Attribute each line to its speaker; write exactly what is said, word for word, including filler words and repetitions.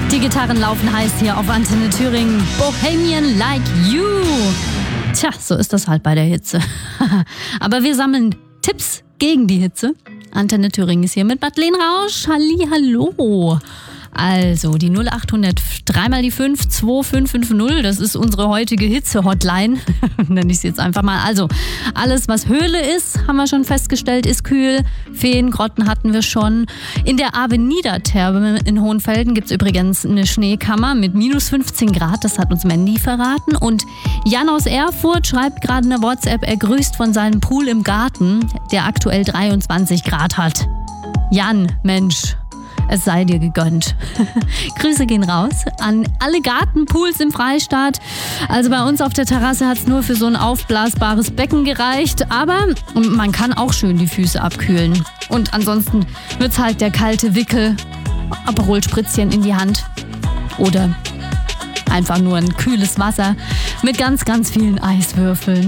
Speaker 1: Die Gitarren laufen heiß hier auf Antenne Thüringen. Bohemian Like You. Tja, so ist das halt bei der Hitze. Aber wir sammeln Tipps gegen die Hitze. Antenne Thüringen ist hier mit Madeleine Rausch. Hallihallo. Also die null acht hundert drei mal die fünf zwei fünf fünf null, das ist unsere heutige Hitze-Hotline, nenne ich es jetzt einfach mal. Also alles, was Höhle ist, haben wir schon festgestellt, ist kühl. Feengrotten hatten wir schon. In der Avenida-Therme in Hohenfelden gibt es übrigens eine Schneekammer mit minus fünfzehn Grad, das hat uns Mandy verraten. Und Jan aus Erfurt schreibt gerade eine WhatsApp, er grüßt von seinem Pool im Garten, der aktuell dreiundzwanzig Grad hat. Jan, Mensch, es sei dir gegönnt. Grüße gehen raus an alle Gartenpools im Freistaat. Also bei uns auf der Terrasse hat es nur für so ein aufblasbares Becken gereicht. Aber man kann auch schön die Füße abkühlen. Und ansonsten wird's halt der kalte Wickel, Aperol-Spritzchen in die Hand. Oder einfach nur ein kühles Wasser mit ganz, ganz vielen Eiswürfeln.